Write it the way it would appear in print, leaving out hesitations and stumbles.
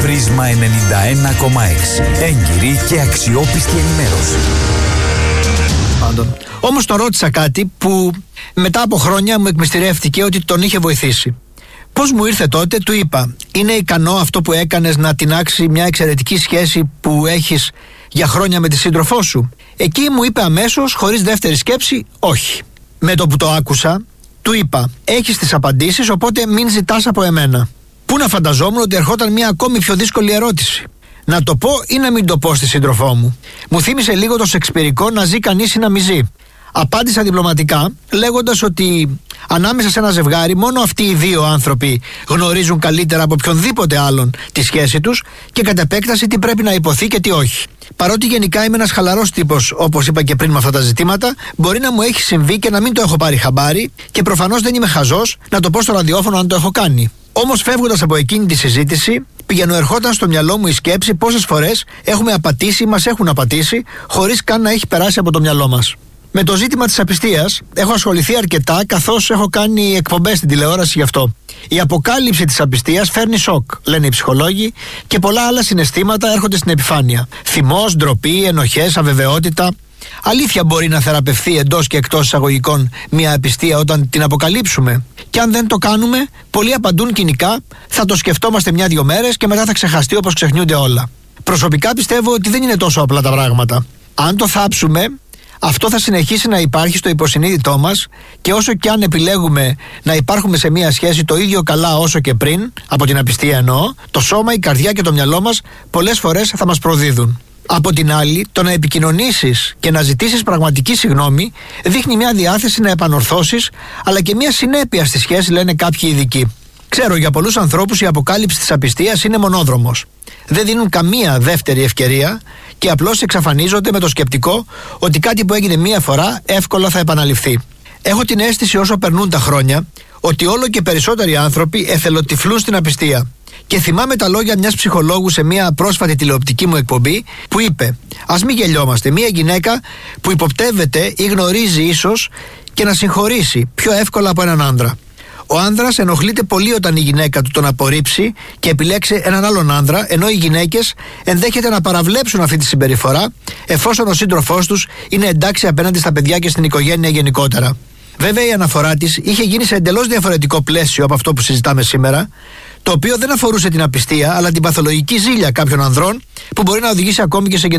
Πρίσμα 91,6. Έγκυρη και αξιόπιστη ενημέρωση. Όμως τον ρώτησα κάτι που μετά από χρόνια μου εκμυστηρεύτηκε ότι τον είχε βοηθήσει. Πώς μου ήρθε τότε, του είπα: είναι ικανό αυτό που έκανες να τινάξει μια εξαιρετική σχέση που έχεις για χρόνια με τη σύντροφό σου? Εκεί μου είπε αμέσως, χωρίς δεύτερη σκέψη, όχι. Με το που το άκουσα, του είπα: έχεις τις απαντήσεις, οπότε μην ζητάς από εμένα. Πού να φανταζόμουν ότι ερχόταν μια ακόμη πιο δύσκολη ερώτηση. Να το πω ή να μην το πω στη σύντροφό μου? Μου θύμισε λίγο το σεξπυρικό να ζει κανείς ή να μη ζει. Απάντησα διπλωματικά, λέγοντας ότι ανάμεσα σε ένα ζευγάρι μόνο αυτοί οι δύο άνθρωποι γνωρίζουν καλύτερα από οποιονδήποτε άλλον τη σχέση τους και κατ' επέκταση τι πρέπει να υποθεί και τι όχι. Παρότι γενικά είμαι ένας χαλαρός τύπος, όπως είπα και πριν με αυτά τα ζητήματα, μπορεί να μου έχει συμβεί και να μην το έχω πάρει χαμπάρι και προφανώς δεν είμαι χαζός να το πω στο ραδιόφωνο αν το έχω κάνει. Όμως φεύγοντας από εκείνη τη συζήτηση, πηγαινοερχόταν στο μυαλό μου η σκέψη πόσες φορές έχουμε απατήσει ή μας έχουν απατήσει χωρίς καν να έχει περάσει από το μυαλό μας. Με το ζήτημα της απιστίας έχω ασχοληθεί αρκετά, καθώς έχω κάνει εκπομπές στην τηλεόραση γι' αυτό. Η αποκάλυψη της απιστίας φέρνει σοκ, λένε οι ψυχολόγοι, και πολλά άλλα συναισθήματα έρχονται στην επιφάνεια. Θυμός, ντροπή, ενοχές, αβεβαιότητα. Αλήθεια μπορεί να θεραπευθεί εντός και εκτός εισαγωγικών μια απιστία όταν την αποκαλύψουμε? Και αν δεν το κάνουμε, πολλοί απαντούν κοινικά: θα το σκεφτόμαστε μια-δυο μέρες και μετά θα ξεχαστεί όπως ξεχνιούνται όλα. Προσωπικά πιστεύω ότι δεν είναι τόσο απλά τα πράγματα. Αν το θάψουμε, αυτό θα συνεχίσει να υπάρχει στο υποσυνείδητό μας και όσο και αν επιλέγουμε να υπάρχουμε σε μια σχέση το ίδιο καλά όσο και πριν, από την απιστία εννοώ, το σώμα, η καρδιά και το μυαλό μας πολλές φορές θα μας προδίδουν. Από την άλλη, το να επικοινωνήσεις και να ζητήσεις πραγματική συγγνώμη δείχνει μια διάθεση να επανορθώσεις, αλλά και μια συνέπεια στη σχέση, λένε κάποιοι ειδικοί. Ξέρω, για πολλούς ανθρώπους η αποκάλυψη της απιστίας είναι μονόδρομος. Δεν δίνουν καμία δεύτερη ευκαιρία και απλώς εξαφανίζονται με το σκεπτικό ότι κάτι που έγινε μία φορά εύκολα θα επαναληφθεί. Έχω την αίσθηση όσο περνούν τα χρόνια ότι όλο και περισσότεροι άνθρωποι εθελοτυφλούν στην απιστία. Και θυμάμαι τα λόγια μιας ψυχολόγου σε μια πρόσφατη τηλεοπτική μου εκπομπή που είπε: ας μην γελιόμαστε, μια γυναίκα που υποπτεύεται ή γνωρίζει ίσως και να συγχωρήσει πιο εύκολα από έναν άντρα. Ο άνδρας ενοχλείται πολύ όταν η γυναίκα του τον απορρίψει και επιλέξει έναν άλλον άνδρα, ενώ οι γυναίκες ενδέχεται να παραβλέψουν αυτή τη συμπεριφορά εφόσον ο σύντροφός τους είναι εντάξει απέναντι στα παιδιά και στην οικογένεια γενικότερα. Βέβαια, η αναφορά της είχε γίνει σε εντελώς διαφορετικό πλαίσιο από αυτό που συζητάμε σήμερα, το οποίο δεν αφορούσε την απιστία αλλά την παθολογική ζήλια κάποιων ανδρών που μπορεί να οδηγήσει ακόμη και σε